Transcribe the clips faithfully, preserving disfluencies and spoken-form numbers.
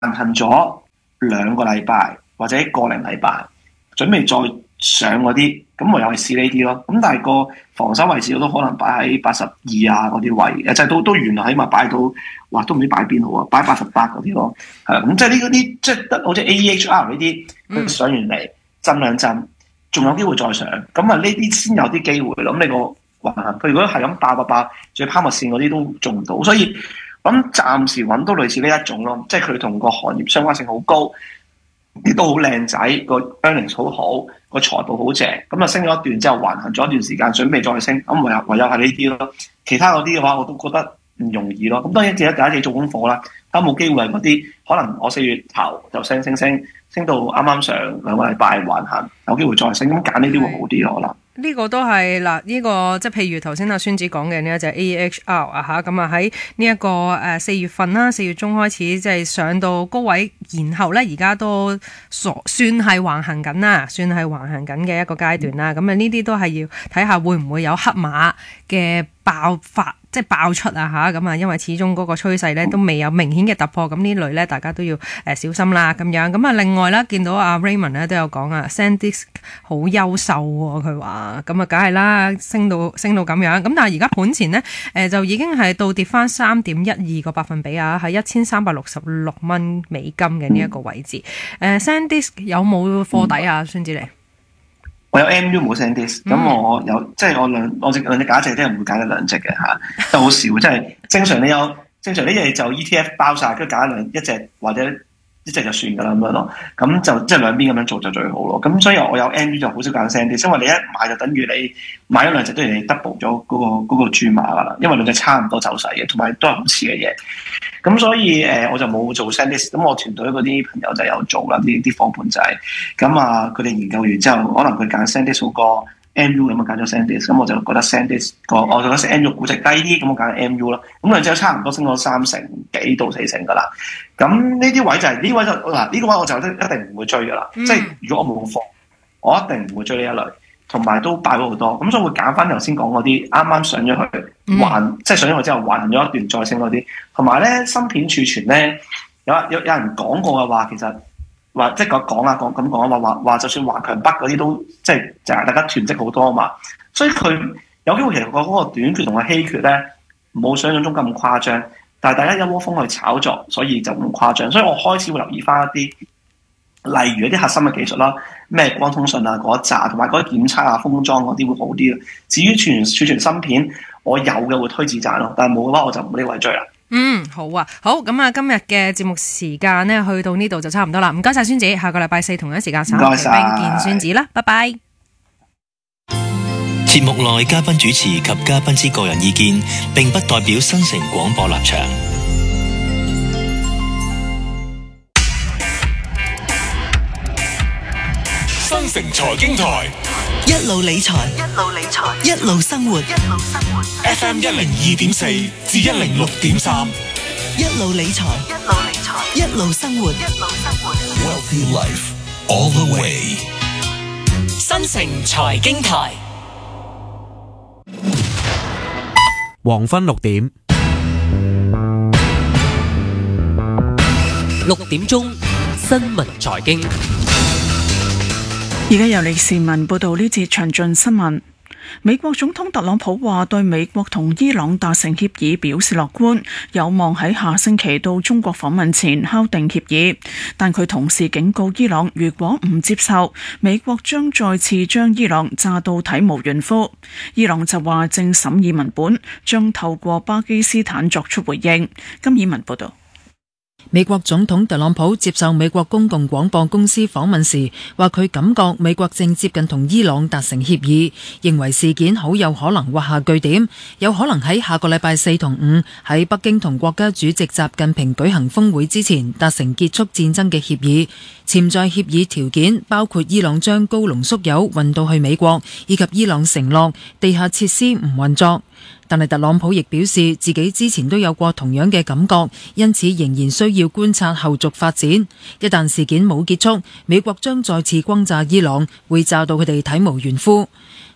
行咗兩個禮拜或者個零禮拜，準備再上嗰啲，咁唯有係試呢啲咯。咁但係個防守位置我都可能擺喺八十二啊嗰啲位，誒即係都都原來起碼擺到，哇都唔知擺邊好啊，擺八十八嗰啲咯。係啦，咁即係呢嗰啲即係得好似 A E H R 呢啲，佢上完嚟震兩震，仲有機會再上，咁啊呢啲先有啲機會咯。咁你個橫行，佢如果係咁爆爆爆，仲要拋物線嗰啲都做唔到，所以咁暫時揾到類似呢一種咯，即係佢同個行業相關性好高，亦都好靚仔，個 earnings 好好，個財報好正，咁啊升咗一段之後橫行咗一段時間，準備再升，咁唯有唯有係呢啲咯。其他嗰啲嘅話，我都覺得唔容易咯。咁當然記得大家自己做功課啦，睇冇機會係嗰啲，可能我四月頭就升升升，升到啱啱上兩個禮拜橫行，有機會再升，咁揀呢啲會好啲咯，我諗。 呢個都係嗱，呢個即係譬如頭先阿孫子講嘅呢一隻 A E H R 啊嚇，咁啊喺呢一個誒四月份啦，四月中開始即係上到高位，然後咧而家都算係橫行緊啦，算係橫行緊嘅一個階段啦。咁啊呢啲都係要睇下會唔會有黑馬嘅爆發，即係爆出啊嚇。咁啊因為始終嗰個趨勢咧都未有明顯嘅突破，咁呢類咧大家都要誒小心啦咁樣。咁啊另外啦，見到阿 Raymond 咧都有講啊 ，SanDisk 好優秀喎，佢話。咁啊，梗係啦，升到升到咁樣。咁但係而家盤前呢，誒、呃、就已經係倒跌翻三點一二個百分比啊，係一千三百六十六蚊美金嘅呢一個位置。誒、嗯呃、，SanDisk 有冇貨底啊？孫子嚟？ 我有 M U 冇 SanDisk，咁、嗯、我有即係我兩我隻兩隻假隻都係唔會揀一兩隻嘅嚇，都好少。即係正常你有正常呢隻就 E T F 包晒，跟住揀一兩一隻或者。一隻就算噶啦咁樣咯，咁就即係兩邊咁樣做就最好咯。咁所以我有 M U 就好少揀 SanDisk，因為你一買就等於你買咗兩隻都係你 double 咗嗰個嗰、嗰個注碼噶啦，因為兩隻差唔多走勢嘅，同埋都係好似嘅嘢。咁所以誒、呃、我就冇做 SanDisk，咁我團隊嗰啲朋友就有做啦，啲啲夥伴仔。咁啊佢哋研究完之後，可能佢揀 SanDisk 好過 M U 咁啊，揀咗 SanDisk，咁我就覺得 SanDisk 個我覺得 M U 估值低啲，咁我揀 M U 咯。咁兩隻差唔多升咗三成幾到四成噶啦。咁呢啲位就係、是、呢位就嗱呢、這個位我就一定唔會追噶啦。嗯、即係如果我冇貨，我一定唔會追呢一類，同埋都敗咗好多。咁所以會揀翻頭先講嗰啲啱啱上咗去還，嗯、即係上咗去之後還咗一段再升嗰啲。同埋咧芯片儲存咧，有有有人講過嘅話，其實話即係講講啊講咁講啊話話就算華強北嗰啲都即係就係大家囤積好多啊嘛。所以佢有機會其實個嗰個短缺同個稀缺咧冇想象中咁誇張。但係大家一窩蜂去炒作，所以就唔誇張。所以我開始會留意翻一啲，例如一啲核心嘅技術啦，咩光通訊啊嗰一紮，同埋嗰啲檢測啊、封裝嗰啲會好啲咯。至於儲存儲存芯片，我有嘅會推自賺咯，但係冇嘅話我就唔呢位追啦。 嗯，好啊，好咁啊，今日嘅節目時間呢，去到呢度就差唔多啦。唔該晒孫子，下個禮拜四同一時間三點見孫子啦，拜拜。 節目內嘉賓主持及嘉賓之個人意見，並不代表新城廣播立場。 新城財經台， 一路理財，一路理財，一路生活，一路生活。 F M 一零二點四至一零六點三， 一路理財，一路理財，一路生活，一路生活。 Wealthy Life all the way。 新城財經台。 黃昏六點， 六點鐘新聞財經。 而家由李士文報道呢節詳盡新聞。美國總統特朗普話對美國同伊朗達成協議表示樂觀，有望喺下星期到中國訪問前敲定協議。但佢同時警告伊朗，如果唔接受，美國將再次將伊朗炸到體無完膚。伊朗就話正審議文本，將透過巴基斯坦作出回應。金以文報道。 美國總統特朗普接受美國公共廣播公司訪問時，話佢感覺美國正接近同伊朗達成協議，認為事件好有可能畫下句點，有可能喺下個禮拜四同五喺北京同國家主席習近平舉行峰會之前達成結束戰爭嘅協議。潛在協議條件包括伊朗將高濃縮鈾運到去美國，以及伊朗承諾地下設施唔運作。但係特朗普亦表示自己之前都有過同樣嘅感覺，因此仍然需要觀察後續發展。一旦事件冇結束，美國將再次轟炸伊朗，會炸到佢哋體無完膚。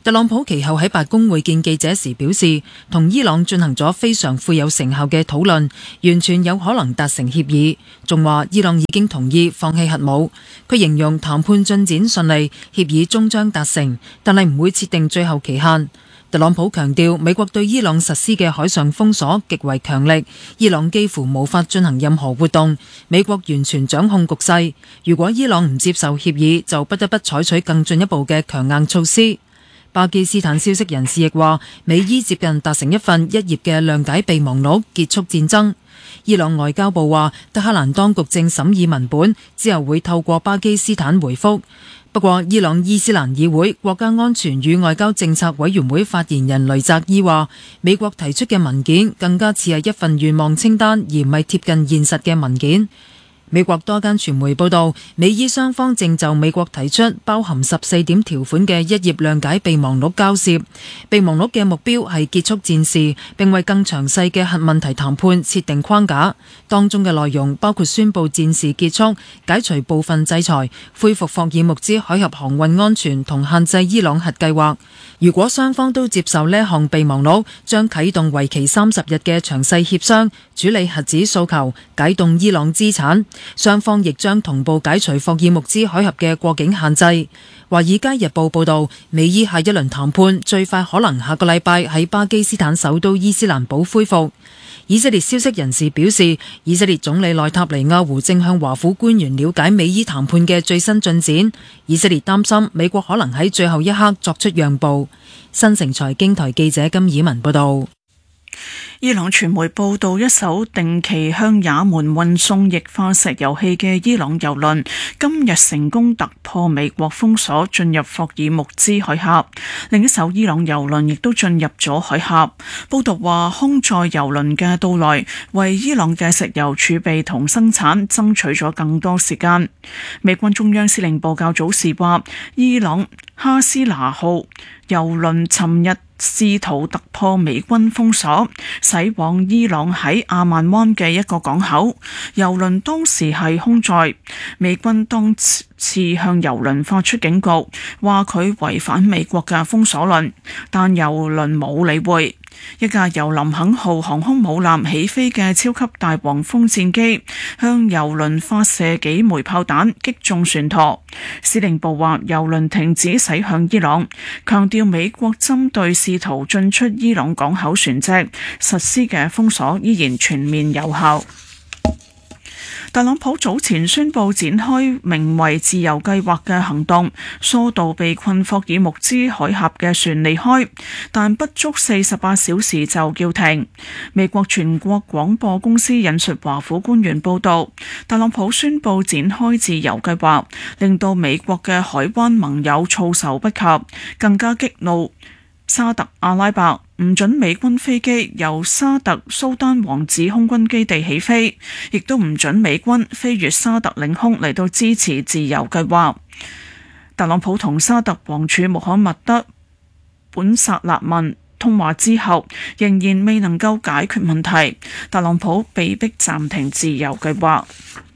特朗普其後喺白宮會見記者時表示，同伊朗進行咗非常富有成效嘅討論，完全有可能達成協議，仲話伊朗已經同意放棄核武。佢形容談判進展順利，協議終將達成，但係唔會設定最後期限。特朗普強調，美國對伊朗實施嘅海上封鎖極為強力，伊朗幾乎無法進行任何活動，美國完全掌控局勢。如果伊朗唔接受協議，就不得不採取更進一步嘅強硬措施。巴基斯坦消息人士亦話，美伊接近達成一份一頁嘅諒解備忘錄，結束戰爭。伊朗外交部話，德黑蘭當局正審議文本，之後會透過巴基斯坦回覆。不過，伊朗伊斯蘭議會國家安全與外交政策委員會發言人雷澤伊話，美國提出嘅文件更加似係一份願望清單，而唔係貼近現實嘅文件。美國多間傳媒報道，美伊雙方正就美國提出包含十四點條款嘅一頁諒解備忘錄交涉。備忘錄嘅目標係結束戰事，並為更詳細嘅核問題談判設定框架。當中嘅內容包括宣布戰事結束、解除部分制裁、恢復霍爾木茲海峽航運安全同限制伊朗核計劃。如果雙方都接受呢項備忘錄，將啟動為期三十日嘅詳細協商，處理核子訴求，解凍伊朗資產。雙方亦將同步解除霍爾木茲海峽嘅過境限制。華爾街日報報道，美伊下一輪談判最快可能下個禮拜喺巴基斯坦首都伊斯蘭堡恢復。以色列消息人士表示，以色列總理內塔尼亞胡正向華府官員了解美伊談判嘅最新進展。以色列擔心美國可能喺最後一刻作出讓步。新城財經台記者金以文報道。 伊朗傳媒報道，一艘定期向也門運送液化石油氣嘅伊朗油輪今日成功突破美國封鎖，進入霍爾木茲海峽。另一艘伊朗油輪亦都進入咗海峽。報道話，空載油輪嘅到來為伊朗嘅石油儲備同生產爭取咗更多時間。美軍中央司令部較早時話，伊朗哈斯拿號油輪尋日試圖突破美軍封鎖，駛往伊朗喺阿曼灣嘅一個港口。油輪當時係空載，美軍當次向油輪發出警告，話佢違反美國嘅封鎖令，但油輪冇理會。一架由林肯號航空母艦起飛嘅超級大黃蜂戰機向油輪發射幾枚炮彈，擊中船舵。司令部話油輪停止駛向伊朗，強調美國針對試圖進出伊朗港口船隻實施嘅封鎖依然全面有效。特朗普早前宣布展開名為自由計劃嘅行動，疏導被困霍爾木茲海峽嘅船離開，但不足四十八小時就叫停。美國全國廣播公司引述華府官員報道，特朗普宣布展開自由計劃，令到美國嘅海灣盟友措手不及，更加激怒沙特阿拉伯，唔准美軍飛機由沙特蘇丹王子空軍基地起飛，亦都唔准美軍飛越沙特領空嚟到支持自由計劃。特朗普同沙特王儲穆罕默德本薩勒曼通話之後，仍然未能夠解決問題，特朗普被迫暫停自由計劃。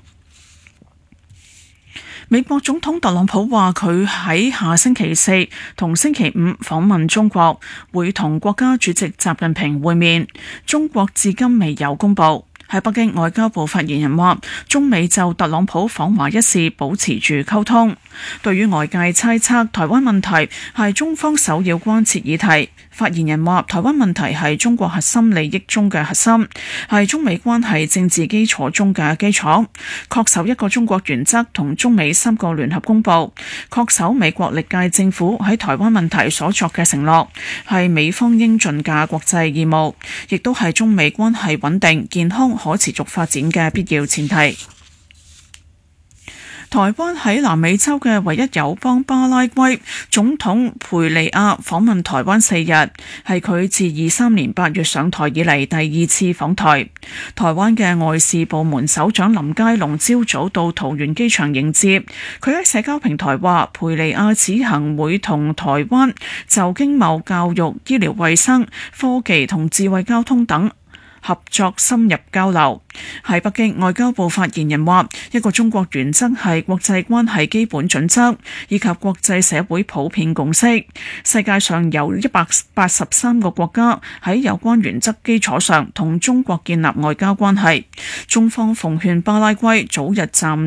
美國總統特朗普話佢喺下星期四同星期五訪問中國，會同國家主席習近平會面。中國至今未有公布。喺北京，外交部發言人話，中美就特朗普訪華一事保持住溝通。對於外界猜測台灣問題係中方首要關切議題，發言人話，台灣問題係中國核心利益中嘅核心，係中美關係政治基礎中嘅基礎，恪守一個中國原則同中美三個聯合公報，恪守美國歷屆政府喺台灣問題所作嘅承諾，係美方應盡嘅國際義務，亦都係中美關係穩定、健康、可持續發展嘅必要前提。台灣喺南美洲嘅唯一友邦巴拉圭總統培利亞訪問台灣四日，係佢自二三年八月上台以嚟第二次訪台。台灣嘅外事部門首長林佳龍朝早到桃園機場迎接，佢喺社交平台話，培利亞此行會同台灣就經貿、教育、醫療衛生、科技同智慧交通等合作深入交流。喺北京，外交部發言人話：一個中國原則係國際關係基本準則，以及國際社會普遍共識。世界上有一百八十三個國家喺有關原則基礎上同中國建立外交關係。中方奉勸巴拉圭早日暫